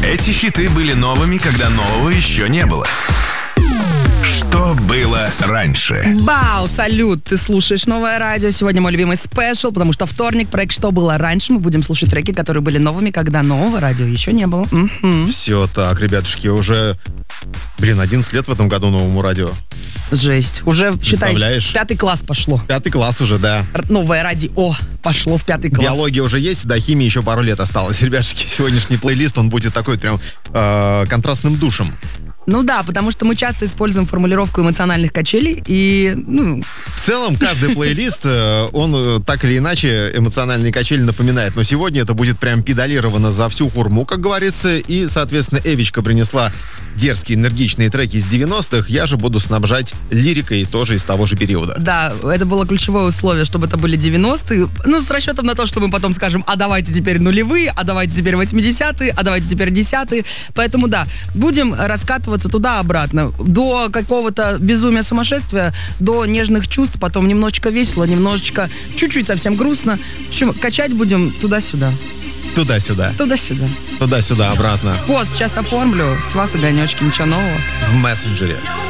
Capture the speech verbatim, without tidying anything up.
Эти хиты были новыми, когда нового еще не было. Что было раньше? Бау, салют! Ты слушаешь Новое радио. Сегодня мой любимый спешл, потому что вторник, проект «Что было раньше». Мы будем слушать треки, которые были новыми, когда нового радио еще не было. Угу. Все так, ребятушки, уже, блин, одиннадцать лет в этом году новому радио. Жесть. Уже, считай, пятый класс пошло. Пятый класс уже, да. Новое радио пошло в пятый класс. Биология уже есть, до химии еще пару лет осталось. Ребятушки, сегодняшний плейлист, он будет такой прям э, контрастным душем. Ну да, потому что мы часто используем формулировку эмоциональных качелей и, ну... В целом, каждый плейлист, он так или иначе эмоциональные качели напоминает. Но сегодня это будет прям педалировано за всю хурму, как говорится. И, соответственно, Эвичка принесла дерзкие, энергичные треки из девяностых. Я же буду снабжать лирикой тоже из того же периода. Да, это было ключевое условие, чтобы это были девяностые. Ну, с расчетом на то, что мы потом скажем, а давайте теперь нулевые, а давайте теперь восьмидесятые, а давайте теперь десятые. Поэтому, да, будем раскатываться туда-обратно. До какого-то безумия, сумасшествия, до нежных чувств, потом немножечко весело, немножечко, чуть-чуть совсем грустно. В общем, качать будем туда-сюда. Туда-сюда. Туда-сюда. Туда-сюда, обратно. Пост сейчас оформлю. С вас огонечки, ничего нового. В мессенджере.